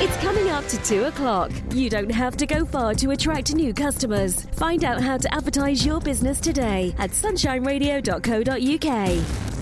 It's coming up to 2 o'clock. You don't have to go far to attract new customers. Find out how to advertise your business today at sunshineradio.co.uk.